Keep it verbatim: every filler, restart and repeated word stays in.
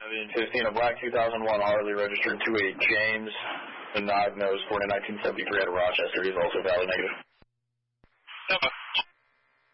seven fifteen, a black two thousand one Harley registered to a James, a diagnosed born in nineteen seventy-three out of Rochester. He's also valid negative. Okay.